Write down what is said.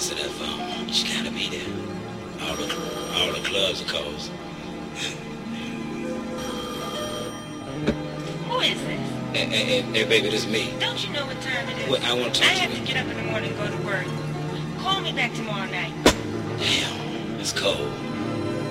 answer that phone. She gotta be there. All the clubs are closed. Who is this? Hey, baby, this is me. Don't you know what time it is? Well, I want to I talk to have you. to get up in the morning and go to work. Call me back tomorrow night. Damn, it's cold.